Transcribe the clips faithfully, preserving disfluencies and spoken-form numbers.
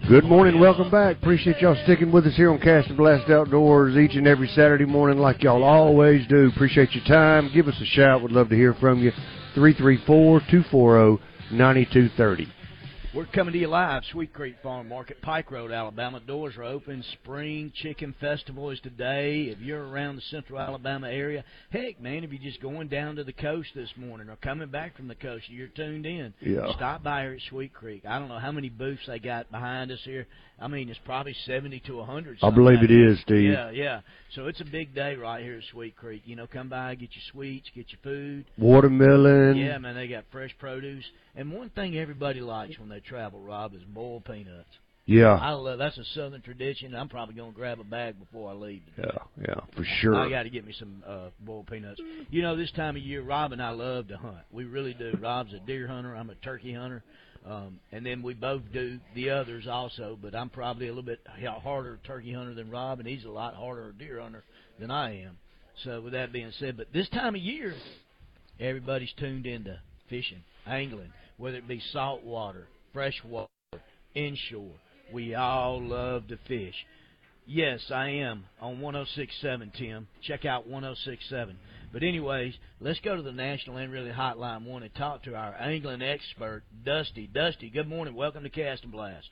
Good morning, welcome back. Appreciate y'all sticking with us here on Cast and Blast Outdoors each and every Saturday morning like y'all always do. Appreciate your time. Give us a shout. We'd love to hear from you. three three four, two four zero, nine two three zero. We're coming to you live, Sweet Creek Farm Market, Pike Road, Alabama. Doors are open. Spring Chicken Festival is today. If you're around the central Alabama area, heck, man, if you're just going down to the coast this morning or coming back from the coast, you're tuned in. Yeah. Stop by here at Sweet Creek. I don't know how many booths they got behind us here. I mean, it's probably seventy to one hundred. I believe it is, Steve. Yeah, yeah. So it's a big day right here at Sweet Creek. You know, come by, get your sweets, get your food. Watermelon. Yeah, man, they got fresh produce. And one thing everybody likes when they travel, Rob, is boiled peanuts. Yeah. I love that's a Southern tradition. I'm probably going to grab a bag before I leave today. Yeah, yeah, for sure. I got to get me some uh, boiled peanuts. You know, this time of year, Rob and I love to hunt. We really do. Rob's a deer hunter. I'm a turkey hunter. Um, and then we both do the others also, but I'm probably a little bit harder turkey hunter than Rob, and he's a lot harder deer hunter than I am. So with that being said, but this time of year, everybody's tuned into fishing, angling, whether it be saltwater, freshwater, inshore. We all love to fish. Yes, I am on one oh six point seven, Tim. Check out one oh six point seven. But anyways, let's go to the National and Really Hotline one and talk to our angling expert, Dusty. Dusty, good morning. Welcome to Cast and Blast.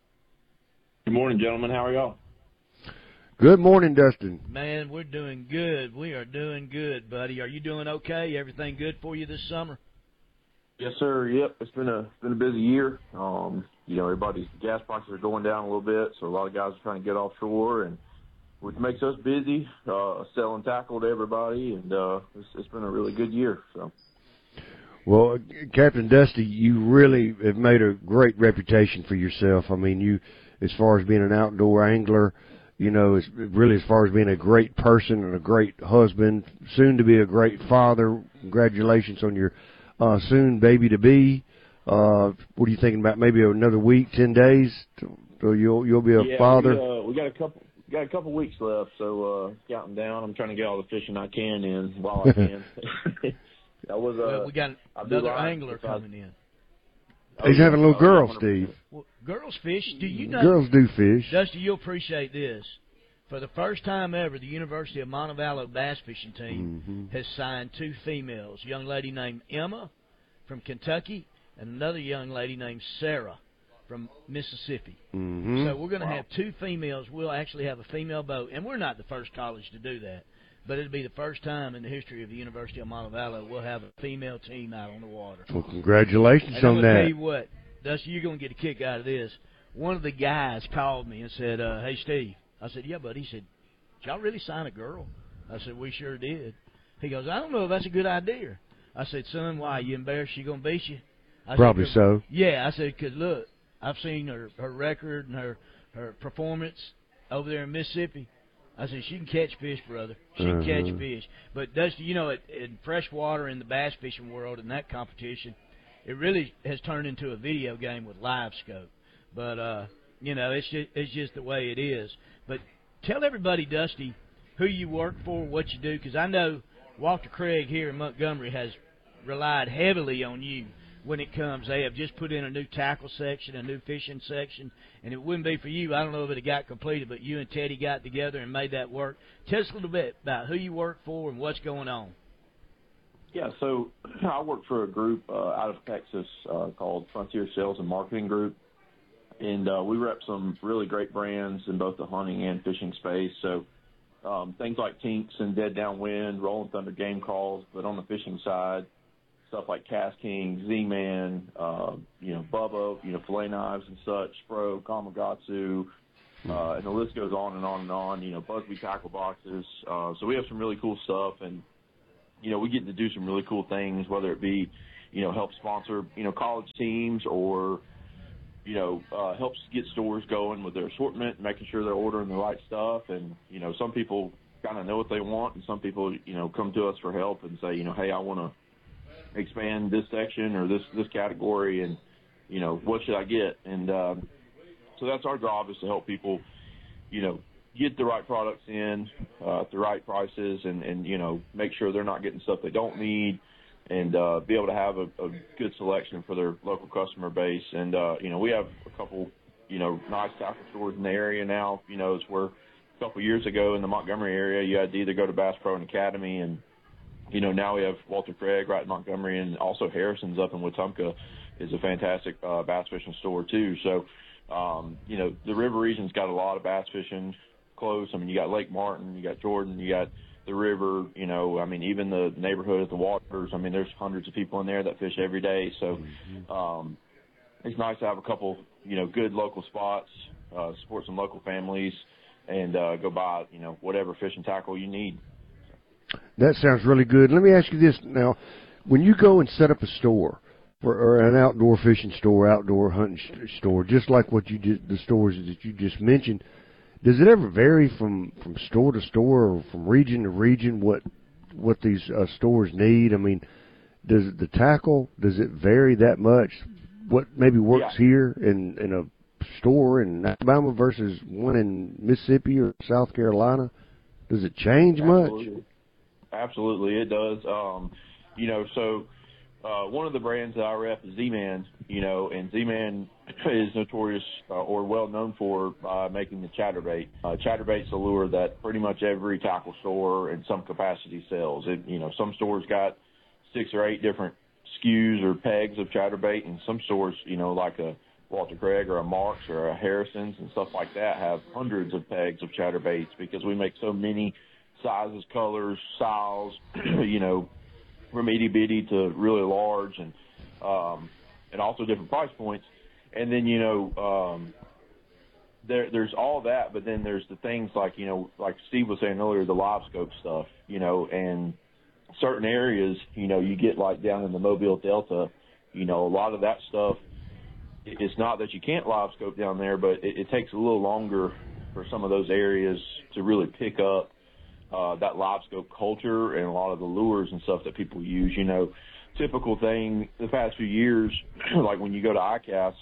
Good morning, gentlemen. How are y'all? Good morning, Dustin. Man, we're doing good. We are doing good, buddy. Are you doing okay? Everything good for you this summer? Yes, sir. Yep. It's been a it's been a busy year. Um, you know, everybody's gas prices are going down a little bit, so a lot of guys are trying to get offshore, and which makes us busy, uh, selling tackle to everybody, and uh, it's, it's been a really good year. So. Well, Captain Dusty, you really have made a great reputation for yourself. I mean, you, as far as being an outdoor angler, you know, as really as far as being a great person and a great husband, soon to be a great father. Congratulations on your uh, soon baby to be. Uh, what are you thinking about? Maybe another week, ten days, so you'll you'll be a yeah, father. We, uh, we got a couple. Got a couple weeks left, so uh, counting down. I'm trying to get all the fishing I can in while I can. that was uh, well, we got another angler coming in. He's having a little girl, Steve. Well, girls fish. Do you know? Girls do fish. Dusty, you'll appreciate this. For the first time ever, the University of Montevallo bass fishing team mm-hmm. has signed two females. A young lady named Emma from Kentucky and another young lady named Sarah from Mississippi. Mm-hmm. So we're going to wow. have two females. We'll actually have a female boat, and we're not the first college to do that, but it'll be the first time in the history of the University of Montevallo we'll have a female team out on the water. Well, congratulations and on I'm that. Tell you what, Dusty, you're going to get a kick out of this. One of the guys called me and said, uh, hey, Steve. I said, yeah, but he said, did y'all really sign a girl? I said, we sure did. He goes, I don't know if that's a good idea. I said, son, why? You embarrassed she going to beat you? I Probably said, so. Yeah, I said, because, look, I've seen her, her record and her, her performance over there in Mississippi. I said, she can catch fish, brother. She can uh-huh. catch fish. But, Dusty, you know, it, in freshwater, in the bass fishing world, in that competition, it really has turned into a video game with live scope. But, uh, you know, it's just, it's just the way it is. But tell everybody, Dusty, who you work for, what you do, because I know Walter Craig here in Montgomery has relied heavily on you. When it comes, they have just put in a new tackle section, a new fishing section, and it wouldn't be for you. I don't know if it got completed, but you and Teddy got together and made that work. Tell us a little bit about who you work for and what's going on. Yeah, so I work for a group uh, out of Texas uh, called Frontier Sales and Marketing Group, and uh, we rep some really great brands in both the hunting and fishing space. So um, things like Tinks and Dead Downwind, Rolling Thunder Game Calls, but on the fishing side, stuff like Cast King, Z-Man, uh, you know, Bubba, you know, fillet knives and such, Spro, Kamagatsu, uh, and the list goes on and on and on, you know, Busby tackle boxes. Uh, so we have some really cool stuff, and, you know, we get to do some really cool things, whether it be, you know, help sponsor, you know, college teams or, you know, uh, helps get stores going with their assortment, making sure they're ordering the right stuff. And, you know, some people kind of know what they want, and some people, you know, come to us for help and say, you know, hey, I want to expand this section or this this category, and you know, what should I get? And um, so that's our job, is to help people, you know, get the right products in uh, at the right prices, and and you know, make sure they're not getting stuff they don't need, and uh, be able to have a, a good selection for their local customer base. And uh, you know, we have a couple you know, nice tackle stores in the area now. You know, it's where a couple of years ago in the Montgomery area, you had to either go to Bass Pro and Academy, and, you know, now we have Walter Craig right in Montgomery, and also Harrison's up in Wetumpka is a fantastic uh, bass fishing store too. So, um, you know, the river region's got a lot of bass fishing close. I mean, you got Lake Martin, you got Jordan, you got the river, you know, I mean, even the neighborhood at the waters. I mean, there's hundreds of people in there that fish every day. So, um, it's nice to have a couple, you know, good local spots, uh, support some local families, and uh, go buy, you know, whatever fishing tackle you need. That sounds really good. Let me ask you this now. When you go and set up a store, or, or an outdoor fishing store, outdoor hunting store, just like what you did, the stores that you just mentioned, does it ever vary from, from store to store or from region to region what what these uh, stores need? I mean, does the tackle, does it vary that much? What maybe works yeah. here in, in a store in Alabama versus one in Mississippi or South Carolina? Does it change Absolutely. much? Absolutely, it does. Um, you know, so uh, one of the brands that I rep is Z-Man, you know, and Z-Man is notorious uh, or well known for uh, making the chatterbait. Uh, chatterbait's a lure that pretty much every tackle store in some capacity sells. It, you know, some stores got six or eight different S K Us or pegs of chatterbait, and some stores, you know, like a Walter Craig or a Marks or a Harrison's and stuff like that have hundreds of pegs of chatterbaits because we make so many sizes, colors, styles, you know, from itty bitty to really large, and um, and also different price points. And then, you know, um, there there's all that, but then there's the things like, you know, like Steve was saying earlier, the live scope stuff, you know, and certain areas, you know, you get like down in the Mobile Delta, you know, a lot of that stuff, it's not that you can't live scope down there, but it, it takes a little longer for some of those areas to really pick up Uh, that live scope culture and a lot of the lures and stuff that people use. You know, typical thing the past few years, like when you go to I C A S,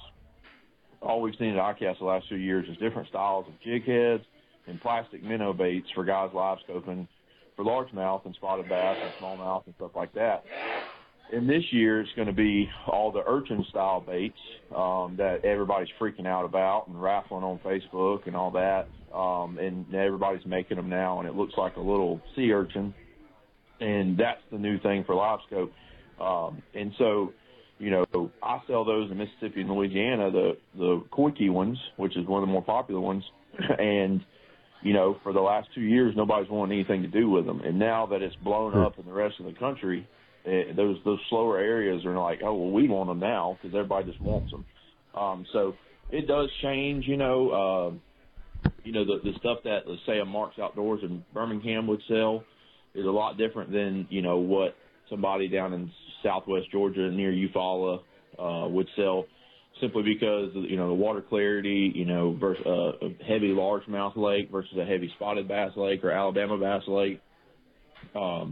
all we've seen at I C A S the last few years is different styles of jig heads and plastic minnow baits for guys live scoping for largemouth and spotted bass and smallmouth and stuff like that. And this year it's going to be all the urchin style baits um, that everybody's freaking out about and raffling on Facebook and all that. Um, and everybody's making them now, and it looks like a little sea urchin. And that's the new thing for live scope. Um, and so, you know, I sell those in Mississippi and Louisiana, the, the Koike ones, which is one of the more popular ones. And, you know, for the last two years, nobody's wanted anything to do with them. And now that it's blown up in the rest of the country, it, those those slower areas are like, oh, well, we want them now because everybody just wants them. Um, so it does change, you know. Uh, you know, the, the stuff that, let's say, a Marks Outdoors in Birmingham would sell is a lot different than, you know, what somebody down in southwest Georgia near Eufaula uh, would sell, simply because, you know, the water clarity, you know, versus uh, a heavy largemouth lake versus a heavy spotted bass lake or Alabama bass lake. Um,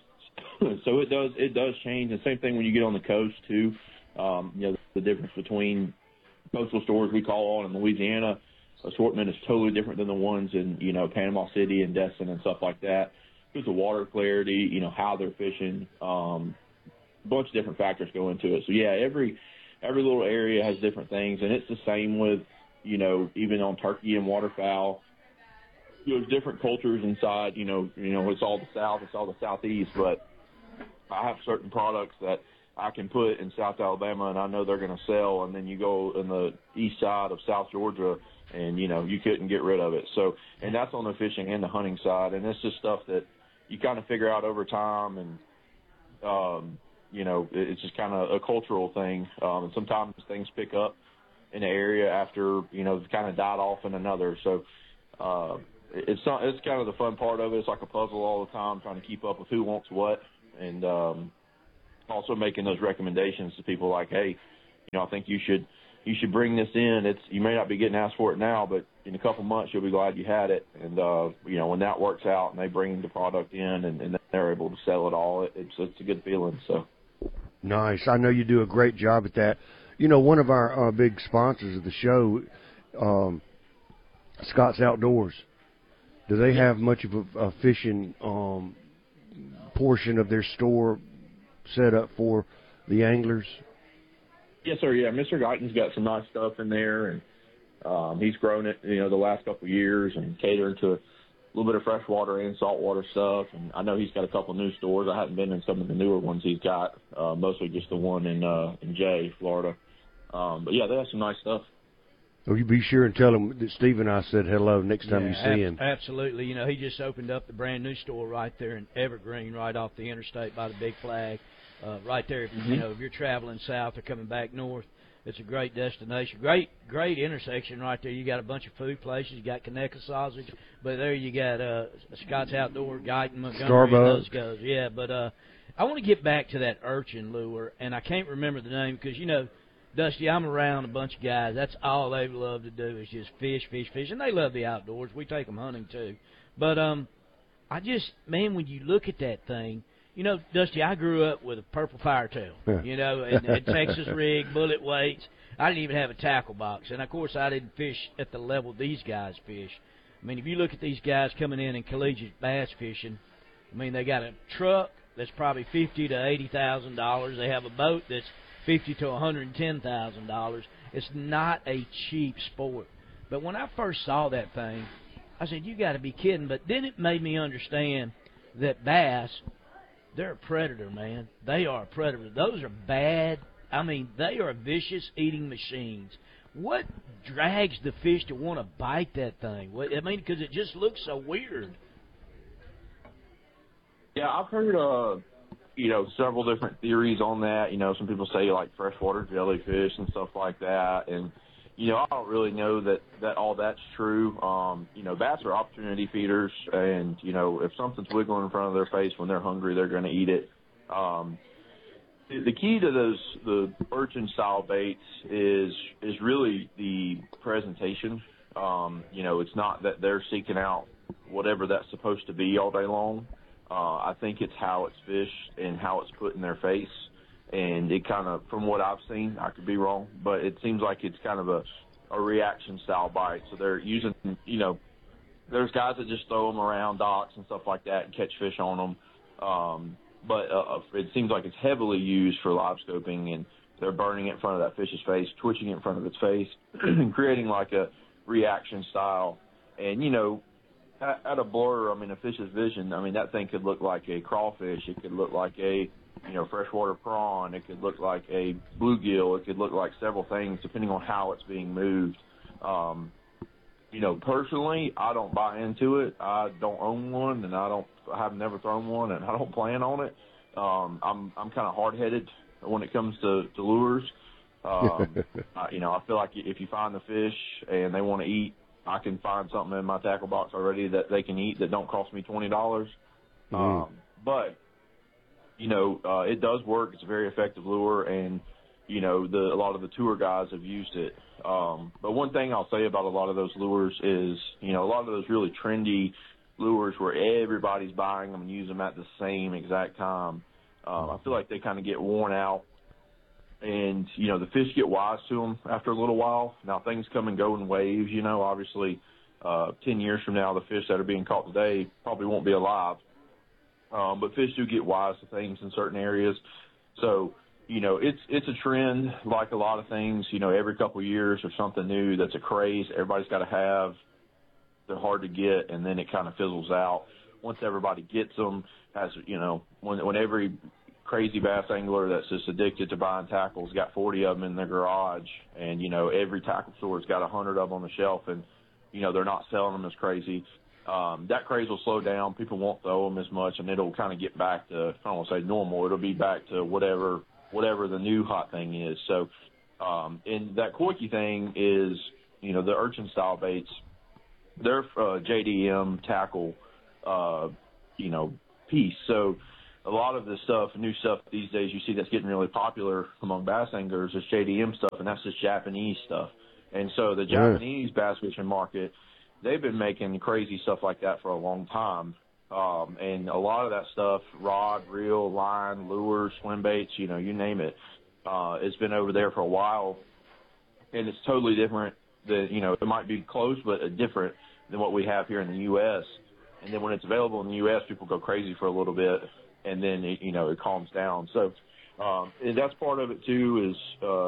so it does it does change. The same thing when you get on the coast, too. Um, you know, the difference between coastal stores we call on in Louisiana, assortment is totally different than the ones in, you know, Panama City and Destin and stuff like that. There's the water clarity, you know, how they're fishing, um, a bunch of different factors go into it. So, yeah, every every little area has different things, and it's the same with, you know, even on turkey and waterfowl. There's different cultures inside, you know, you know, it's all the South, it's all the Southeast, but I have certain products that I can put in South Alabama and I know they're going to sell, and then you go in the east side of South Georgia and, you know, you couldn't get rid of it. So, and that's on the fishing and the hunting side, and it's just stuff that you kind of figure out over time, and, um, you know, it's just kind of a cultural thing, um, and sometimes things pick up in an area after, you know, it's kind of died off in another. So uh, it's not, it's kind of the fun part of it. It's like a puzzle all the time, trying to keep up with who wants what, and um, also making those recommendations to people like, hey, you know, I think you should you should bring this in. It's you may not be getting asked for it now, but in a couple months you'll be glad you had it. And uh, you know, when that works out and they bring the product in and, and they're able to sell it all, it, it's it's a good feeling. So nice. I know you do a great job at that. You know, one of our uh, big sponsors of the show, um, Scott's Outdoors. Do they have much of a, a fishing um, portion of their store set up for the anglers? Yes, sir. Yeah, Mister Guyton's got some nice stuff in there, and Um, he's grown it, you know, the last couple of years and catering to a little bit of freshwater and saltwater stuff. And I know he's got a couple of new stores. I haven't been in some of the newer ones he's got, uh, mostly just the one in uh, in Jay, Florida. Um, but yeah, they have some nice stuff. Oh, you be sure and tell him that Steve and I said hello next time yeah, you see ab- him. Absolutely. You know, he just opened up the brand new store right there in Evergreen, right off the interstate by the Big Flag. Uh, right there, if, Mm-hmm. you know, if you're traveling south or coming back north, it's a great destination. Great, great intersection right there. You got a bunch of food places. You got Conecuh Sausage, but there you got uh, Scott's Outdoor, Guyton, Montgomery, and those goes. Yeah, but uh, I want to get back to that urchin lure, and I can't remember the name because, you know, Dusty, I'm around a bunch of guys. That's all they love to do is just fish, fish, fish, and they love the outdoors. We take them hunting too, but um, I just, man, when you look at that thing. You know, Dusty, I grew up with a purple firetail, you know, and, and Texas rig, bullet weights. I didn't even have a tackle box. And, of course, I didn't fish at the level these guys fish. I mean, if you look at these guys coming in in collegiate bass fishing, I mean, they got a truck that's probably fifty thousand to eighty thousand dollars. They have a boat that's fifty thousand to one hundred ten thousand dollars. It's not a cheap sport. But when I first saw that thing, I said, you got to be kidding. But then it made me understand that bass – they're a predator, man. They are a predator. Those are bad. I mean, they are vicious eating machines. What drags the fish to want to bite that thing? What, I mean, because it just looks so weird. Yeah, I've heard, uh, you know, several different theories on that. You know, some people say like freshwater jellyfish and stuff like that. And, you know, I don't really know that, that all that's true. Um, you know, bass are opportunity feeders, and, you know, if something's wiggling in front of their face when they're hungry, they're going to eat it. Um, the, the key to those, the urchin-style baits is is really the presentation. Um, you know, it's not that they're seeking out whatever that's supposed to be all day long. Uh, I think it's how it's fished and how it's put in their face. And it kind of, from what I've seen, I could be wrong, but it seems like it's kind of a, a reaction-style bite. So they're using, you know, there's guys that just throw them around docks and stuff like that and catch fish on them. Um, but uh, it seems like it's heavily used for live scoping, and they're burning it in front of that fish's face, twitching it in front of its face, and creating like a reaction style. And, you know, at, at a blur, I mean, a fish's vision, I mean, that thing could look like a crawfish. It could look like a, you know, freshwater prawn. It could look like a bluegill. It could look like several things depending on how it's being moved. Um, you know, personally, I don't buy into it. I don't own one, and I don't. I have never thrown one, and I don't plan on it. Um, I'm I'm kind of hard-headed when it comes to, to lures. Um, I, you know, I feel like if you find the fish and they want to eat, I can find something in my tackle box already that they can eat that don't cost me twenty dollars. Mm. Um, but you know, uh, it does work. It's a very effective lure, and, you know, the, a lot of the tour guys have used it. Um, but one thing I'll say about a lot of those lures is, you know, a lot of those really trendy lures where everybody's buying them and use them at the same exact time, um, I feel like they kind of get worn out. And, you know, the fish get wise to them after a little while. Now, things come and go in waves, you know. Obviously, uh, ten years from now, the fish that are being caught today probably won't be alive. Um, but fish do get wise to things in certain areas. So, you know, it's it's a trend like a lot of things. You know, every couple of years there's something new that's a craze everybody's got to have. They're hard to get, and then it kind of fizzles out. Once everybody gets them, as you know, when, when every crazy bass angler that's just addicted to buying tackles got forty of them in their garage, and, you know, every tackle store's got one hundred of them on the shelf, and, you know, they're not selling them as crazy. Um, that craze will slow down. People won't throw them as much, and it'll kind of get back to, I don't want to say normal. It'll be back to whatever whatever the new hot thing is. So, um, and that Koike thing is, you know, the urchin-style baits, they're uh, J D M tackle, uh, you know, piece. So a lot of the stuff, new stuff these days you see that's getting really popular among bass anglers is J D M stuff, and that's just Japanese stuff. And so the Japanese bass fishing market, they've been making crazy stuff like that for a long time. Um, and a lot of that stuff, rod, reel, line, lures, swim baits, you know, you name it, uh, it's been over there for a while. And it's totally different. Than, you know, it might be close, but different than what we have here in the U S. And then when it's available in the U S, people go crazy for a little bit, and then, it, you know, it calms down. So um, and that's part of it, too, is, uh,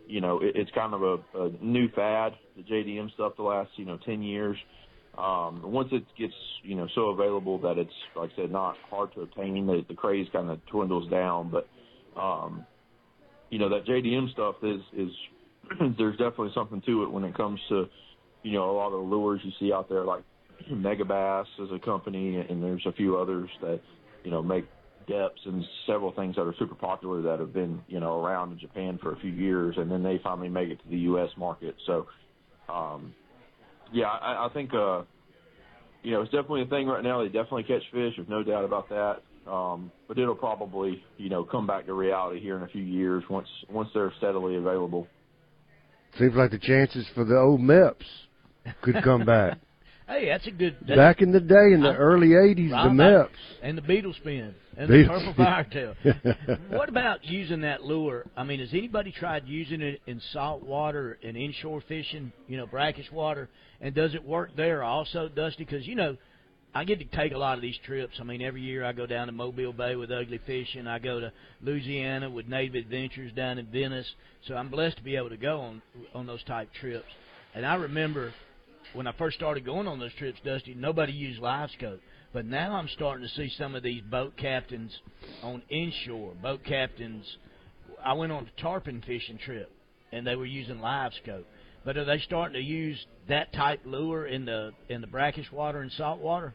you know, it, it's kind of a, a new fad, the J D M stuff, the last, you know, ten years. Um, once it gets, you know, so available that it's, like I said, not hard to obtain, the, the craze kind of dwindles down. But, um, you know, that J D M stuff is, is there's definitely something to it when it comes to, you know, a lot of the lures you see out there, like Megabass as a company, and there's a few others that, you know, make depths and several things that are super popular that have been, you know, around in Japan for a few years, and then they finally make it to the U S market. So, um, yeah, I, I think, uh, you know, it's definitely a thing right now. They definitely catch fish. There's no doubt about that. Um, but it'll probably, you know, come back to reality here in a few years once once they're steadily available. Seems like the chances for the old Meps could come back. Hey, that's a good. That's, Back in the day, in the I'm, early eighties, the Meps. And the beetle spin. And Beetle. the purple firetail. What about using that lure? I mean, has anybody tried using it in salt water and inshore fishing, you know, brackish water? And does it work there also, Dusty? Because, you know, I get to take a lot of these trips. I mean, every year I go down to Mobile Bay with Ugly Fishing. I go to Louisiana with Native Adventures down in Venice. So I'm blessed to be able to go on on those type trips. And I remember when I first started going on those trips, Dusty, nobody used live scope. But now I'm starting to see some of these boat captains on inshore, boat captains. I went on a tarpon fishing trip, and they were using live scope. But are they starting to use that type lure in the in the brackish water and salt water?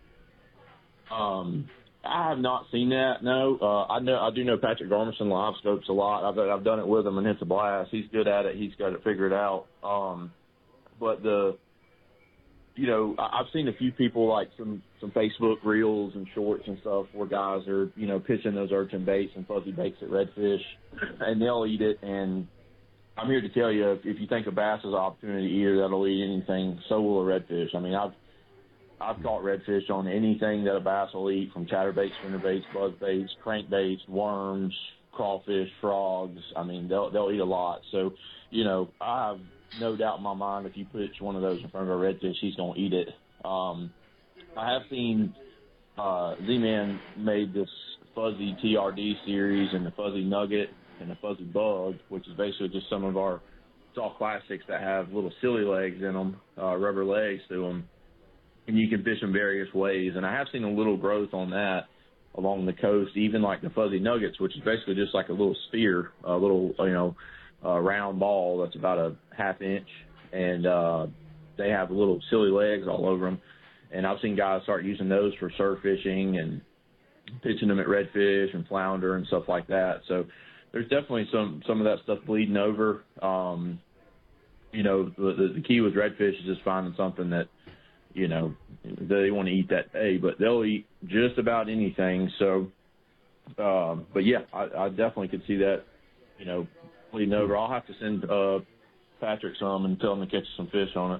Um, I have not seen that. No, uh, I know I do know Patrick Garmison live scopes a lot. I've I've done it with him, and it's a blast. He's good at it. He's got it figured out. Um, but the You know, I've seen a few people, like some, some Facebook reels and shorts and stuff, where guys are, you know, pitching those urchin baits and fuzzy baits at redfish, and they'll eat it. And I'm here to tell you, if, if you think a bass is an opportunity to eat it, that'll eat anything, so will a redfish. I mean, I've I've caught redfish on anything that a bass will eat, from chatterbaits, spinnerbaits, buzzbaits, crankbaits, worms, crawfish, frogs. I mean, they'll they'll eat a lot. So, you know, I have no doubt in my mind, if you put one of those in front of a redfish, he's going to eat it. Um, I have seen uh, Z-Man made this fuzzy T R D series and the fuzzy nugget and the fuzzy bug, which is basically just some of our soft plastics that have little silly legs in them, uh, rubber legs to them, and you can fish them various ways. And I have seen a little growth on that along the coast, even like the fuzzy nuggets, which is basically just like a little sphere, a little, you know, Uh, round ball that's about a half inch, and uh, they have little silly legs all over them. And I've seen guys start using those for surf fishing and pitching them at redfish and flounder and stuff like that. So there's definitely some some of that stuff bleeding over. Um, you know, the, the key with redfish is just finding something that, you know, they want to eat that day, but they'll eat just about anything. So, um, but yeah, I, I definitely could see that, you know, bleeding over. I'll have to send uh, Patrick some and tell him to catch some fish on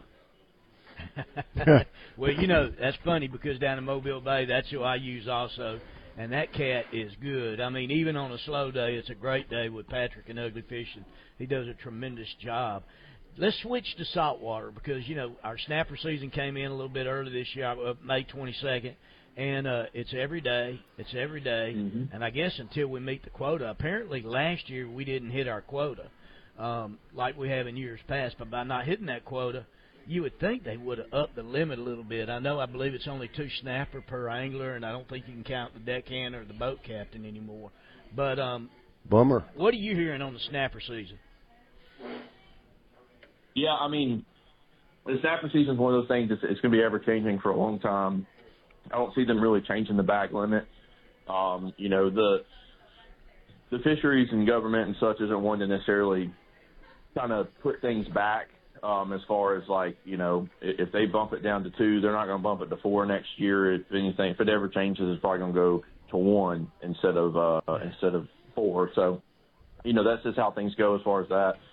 it. Well, you know, that's funny, because down in Mobile Bay, that's who I use also, and that cat is good. I mean, even on a slow day, it's a great day with Patrick and Ugly Fishing. He does a tremendous job. Let's switch to saltwater, because, you know, our snapper season came in a little bit early this year, May twenty-second. And uh, it's every day. It's every day. Mm-hmm. And I guess until we meet the quota. Apparently last year we didn't hit our quota um, like we have in years past. But by not hitting that quota, you would think they would have upped the limit a little bit. I know I believe it's only two snapper per angler, and I don't think you can count the deckhand or the boat captain anymore. But um, Bummer. What are you hearing on the snapper season? Yeah, I mean, the snapper season is one of those things that's it's going to be ever-changing for a long time. I don't see them really changing the bag limit. Um, you know, the the fisheries and government and such isn't one to necessarily kind of put things back um, as far as, like, you know, if they bump it down to two, they're not going to bump it to four next year. If anything, if it ever changes, it's probably going to go to one instead of uh, instead of four. So, you know, that's just how things go as far as that.